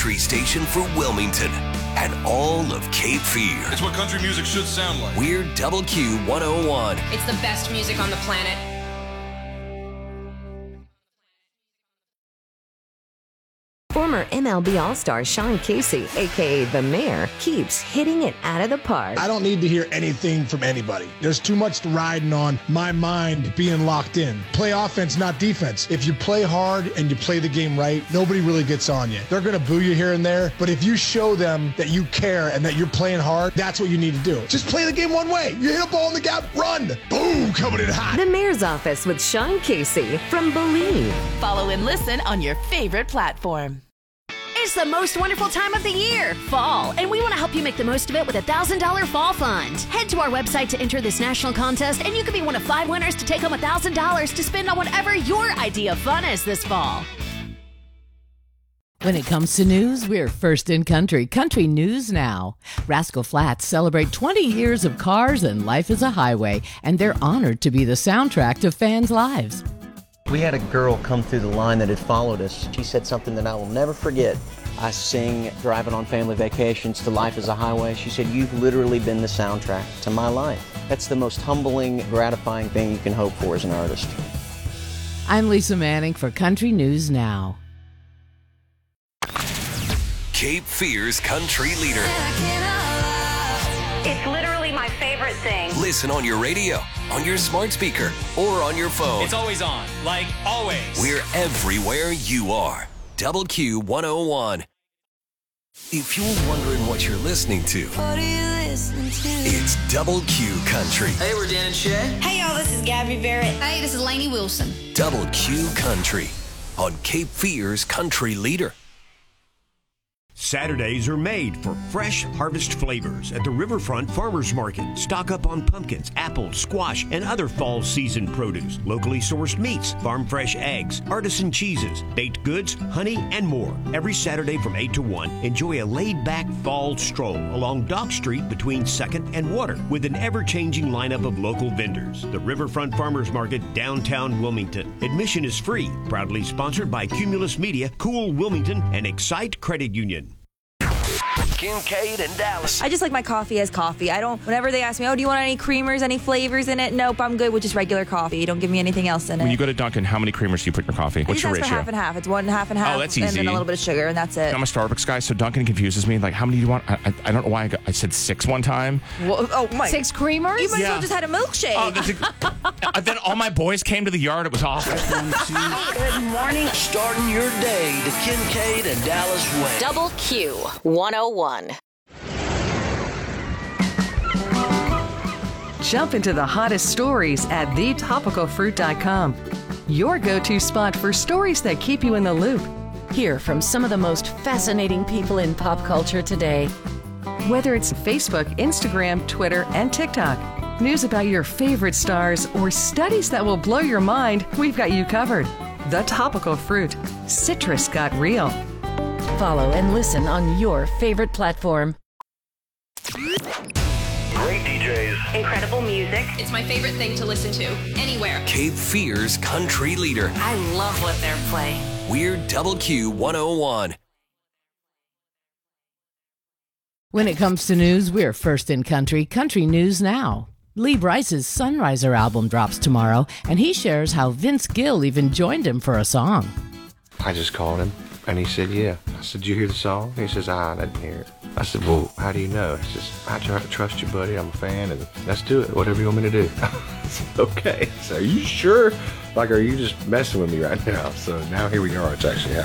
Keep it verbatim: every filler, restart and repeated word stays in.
country station for Wilmington and all of Cape Fear. It's what country music should sound like. We're Double Q one oh one. It's the best music on the planet. Former M L B All-Star Sean Casey, a k a. The Mayor, keeps hitting it out of the park. I don't need to hear anything from anybody. There's too much riding on my mind being locked in. Play offense, not defense. If you play hard and you play the game right, nobody really gets on you. They're going to boo you here and there, but if you show them that you care and that you're playing hard, that's what you need to do. Just play the game one way. You hit a ball in the gap, run. Boom, coming in hot. The Mayor's Office with Sean Casey from Believe. Follow and listen on your favorite platform. It's the most wonderful time of the year, fall, and we want to help you make the most of it with a one thousand dollars Fall Fund. Head to our website to enter this national contest, and you could be one of five winners to take home one thousand dollars to spend on whatever your idea of fun is this fall. When it comes to news, we're first in country. Country News Now. Rascal Flatts celebrate twenty years of cars and life is a highway, and they're honored to be the soundtrack to fans' lives. We had a girl come through the line that had followed us. She said something that I will never forget. I sing Driving on Family Vacations to Life is a Highway. She said, "You've literally been the soundtrack to my life." That's the most humbling, gratifying thing you can hope for as an artist. I'm Lisa Manning for Country News Now. Cape Fear's country leader. It's literally my favorite thing. Listen on your radio, on your smart speaker, or on your phone. It's always on, like always. We're everywhere you are. Double Q one oh one. If you're wondering what you're listening to, what are you listening to? It's Double Q Country. Hey, we're Dan and Shay. Hey, y'all, this is Gabby Barrett. Hey, this is Lainey Wilson. Double Q Country on Cape Fear's country leader. Saturdays are made for fresh harvest flavors at the Riverfront Farmers Market. Stock up on pumpkins, apples, squash, and other fall season produce. Locally sourced meats, farm fresh eggs, artisan cheeses, baked goods, honey, and more. Every Saturday from eight to one, enjoy a laid-back fall stroll along Dock Street between second and Water with an ever-changing lineup of local vendors. The Riverfront Farmers Market, downtown Wilmington. Admission is free. Proudly sponsored by Cumulus Media, Cool Wilmington, and Excite Credit Union. Kincaid and Dallas. I just like my coffee as coffee. I don't, whenever they ask me, oh, do you want any creamers, any flavors in it? Nope, I'm good with just regular coffee. Don't give me anything else in it. When you go to Dunkin', how many creamers do you put in your coffee? What's your ratio? ratio? half and half. It's one half and half. Oh, that's easy. And then a little bit of sugar, and that's it. I'm a Starbucks guy, so Dunkin' confuses me. Like, how many do you want? I, I, I don't know why I, got, I said six one time. Well, oh, my. Six creamers? You might yeah. as well just had a milkshake. Oh, that's a, then all my boys came to the yard. It was awful. Good morning. Starting your day the Kincaid and Dallas way. Double Q one oh one. Jump into the hottest stories at the topical fruit dot com. Your go-to spot for stories that keep you in the loop. Hear from some of the most fascinating people in pop culture today. Whether it's Facebook, Instagram, Twitter, and TikTok, news about your favorite stars, or studies that will blow your mind, we've got you covered. The Topical Fruit. Citrus got real. Follow and listen on your favorite platform. Great D Js. Incredible music. It's my favorite thing to listen to, anywhere. Cape Fear's country leader. I love what they're playing. We're Double Q one oh one. When it comes to news, we're first in country. Country News Now. Lee Brice's Sunriser album drops tomorrow, and he shares how Vince Gill even joined him for a song. I just called him, and he said, yeah. I said, did you hear the song? He says, ah, I didn't hear it. I said, well, how do you know? He says, I try to trust you, buddy. I'm a fan, and let's do it. Whatever you want me to do. Okay. So are you sure? Like, are you just messing with me right now? So now here we are. It's actually happening.